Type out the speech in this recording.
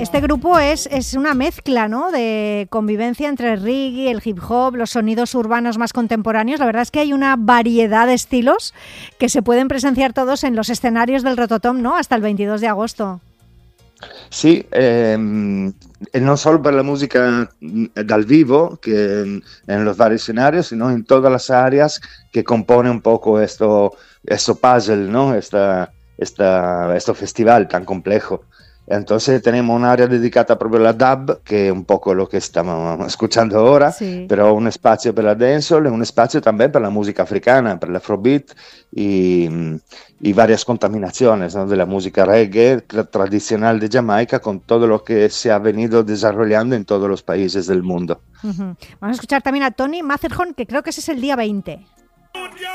Este grupo es una mezcla, ¿no?, de convivencia entre el reggae, el hip hop, los sonidos urbanos más contemporáneos. La verdad es que hay una variedad de estilos que se pueden presenciar todos en los escenarios del Rototom, ¿no?, hasta el 22 de agosto. Sì, e non solo per la música dal vivo, que en los varios escenarios, sino en todas las áreas que compone un poco esto puzzle, ¿no? Este festival tan complejo. Entonces tenemos un área dedicata proprio alla dub, che è un poco lo che stiamo ascoltando ora, Sí. però un spazio per la dancehall e un spazio también per la música africana, per l'afrobeat y varias contaminaciones, ¿no?, de la música reggae tradicional de Jamaica con todo lo que se ha venido desarrollando en todos los países del mundo. Uh-huh. Vamos a escuchar también a Tony Matherhorn, que creo que ese es el día 20.